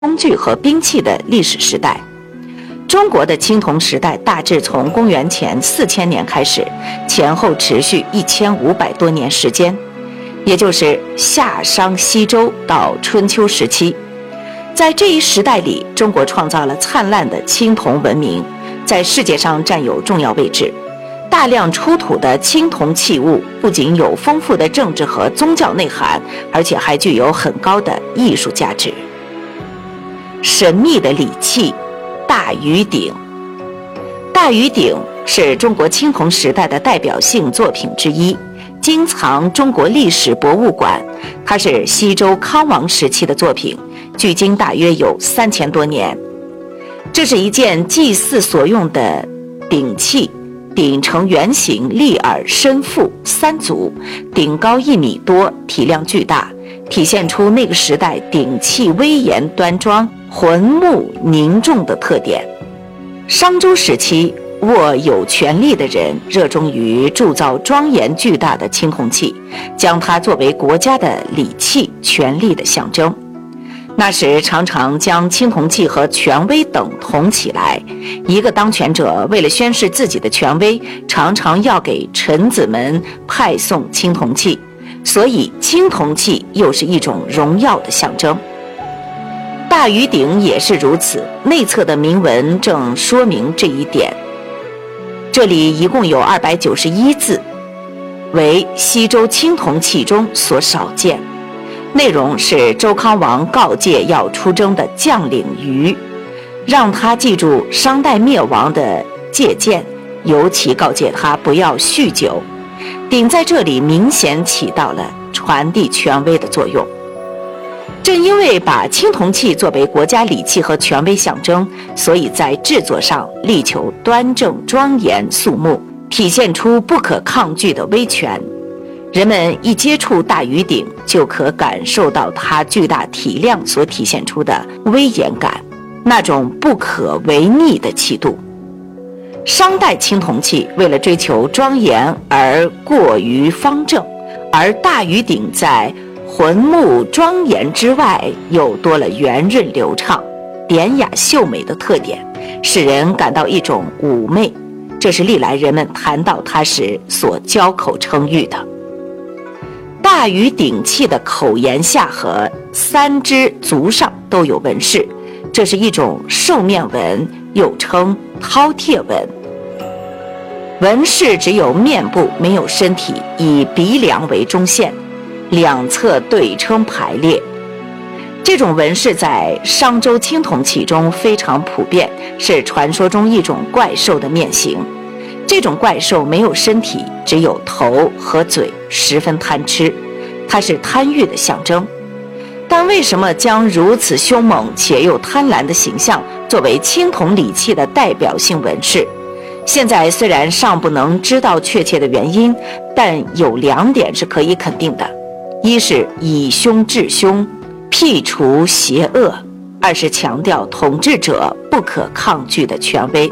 工具和兵器的历史时代。中国的青铜时代大致从公元前4000年开始，前后持续1500多年时间，也就是夏商西周到春秋时期。在这一时代里，中国创造了灿烂的青铜文明，在世界上占有重要位置。大量出土的青铜器物不仅有丰富的政治和宗教内涵，而且还具有很高的艺术价值。神秘的礼器大禹鼎。大禹鼎是中国青铜时代的代表性作品之一，今藏中国历史博物馆。它是西周康王时期的作品，距今大约有3000多年。这是一件祭祀所用的鼎器，鼎呈圆形，立耳深腹3足，鼎高1米多，体量巨大，体现出那个时代鼎器威严端庄、浑穆凝重的特点。商周时期，握有权力的人热衷于铸造庄严巨大的青铜器，将它作为国家的礼器、权力的象征。那时常常将青铜器和权威等同起来，一个当权者为了宣示自己的权威，常常要给臣子们派送青铜器，所以青铜器又是一种荣耀的象征。大禹鼎也是如此，内侧的铭文正说明这一点。这里一共有291字，为西周青铜器中所少见。内容是周康王告诫要出征的将领禹，让他记住商代灭亡的借鉴，尤其告诫他不要酗酒。鼎在这里明显起到了传递权威的作用。正因为把青铜器作为国家礼器和权威象征，所以在制作上力求端正庄严肃穆，体现出不可抗拒的威权。人们一接触大禹鼎，就可感受到它巨大体量所体现出的威严感，那种不可违逆的气度。商代青铜器为了追求庄严而过于方正，而大禹鼎在浑穆庄严之外，又多了圆润流畅、典雅秀美的特点，使人感到一种妩媚。这是历来人们谈到它时所交口称誉的。大禹鼎器的口沿下和3只足上都有纹饰，这是一种兽面纹，又称饕餮纹。纹饰只有面部，没有身体，以鼻梁为中线，两侧对称排列。这种纹饰在商周青铜器中非常普遍，是传说中一种怪兽的面型。这种怪兽没有身体，只有头和嘴，十分贪吃，它是贪欲的象征。但为什么将如此凶猛且又贪婪的形象作为青铜礼器的代表性纹饰？现在虽然尚不能知道确切的原因，但有2点是可以肯定的：一是以凶治凶，辟除邪恶；二是强调统治者不可抗拒的权威。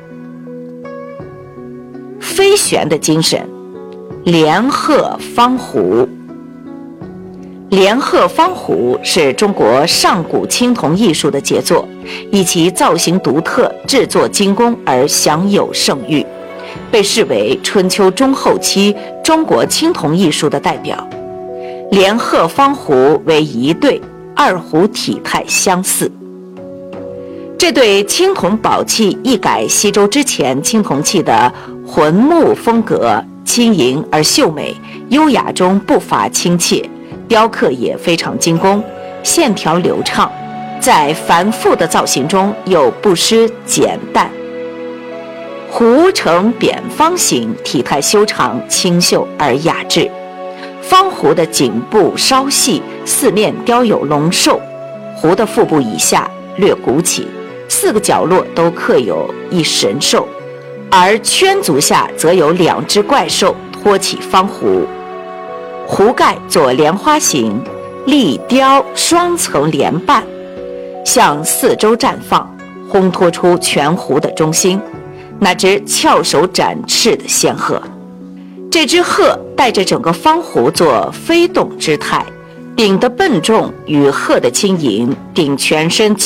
飞旋的精神，连鹤方壶。连鹤方壶是中国上古青铜艺术的杰作，以其造型独特、制作精工而享有盛誉，被视为春秋中后期中国青铜艺术的代表。连鹤方壶为一对，二壶体态相似。这对青铜宝器一改西周之前青铜器的浑穆风格，轻盈而秀美，优雅中不乏亲切，雕刻也非常精工，线条流畅，在繁复的造型中又不失简淡。壶呈扁方形，体态修长，清秀而雅致。方壶的颈部稍细，四面雕有龙兽，壶的腹部以下略鼓起，4个角落都刻有一神兽，而圈足下则有2只怪兽托起方壶。壶盖做莲花形，立雕双层莲瓣，向4周绽放，烘托出全壶的中心，那只翘首展翅的仙鹤。这只鹤带着整个方壶做飞动之态，鼎的笨重与鹤的轻盈，鼎全身